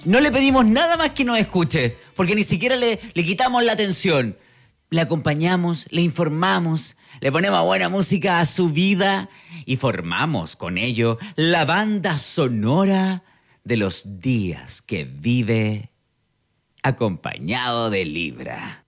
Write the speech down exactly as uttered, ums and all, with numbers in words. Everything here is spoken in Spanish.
No le pedimos nada más que nos escuche, porque ni siquiera le, le quitamos la atención. Le acompañamos, le informamos, le ponemos buena música a su vida y formamos con ello la banda sonora de los días que vive acompañado de Libra.